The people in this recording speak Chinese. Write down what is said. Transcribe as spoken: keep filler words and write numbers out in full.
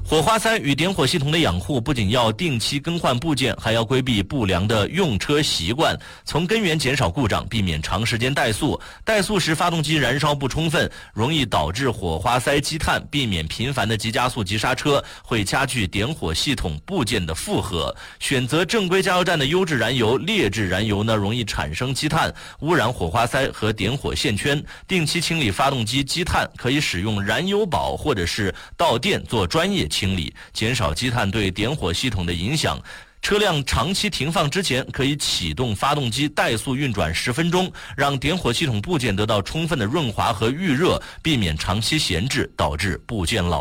火花塞与点火系统的养护不仅要定期更换部件，还要规避不良的用车习惯，从根源减少故障，避免长时间怠速。怠速时发动机燃烧不充分，容易导致火花塞积碳，避免频繁的急加速、急刹车，会加剧点火系统部件的负荷。选择正规加油站的优质燃油，劣质燃油呢容易产生积碳，污染火花塞和点火线圈。定期清理发动机积碳，可以使用燃油宝或者是到店做专业清理，减少积碳对点火系统的影响。车辆长期停放之前，可以启动发动机怠速运转十分钟，让点火系统部件得到充分的润滑和预热，避免长期闲置导致部件老